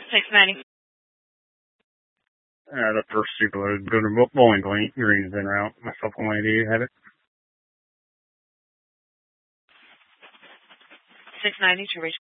690. The first superload. Go to Bowling Green is en route. Myself and lady, you have it. 690 to reach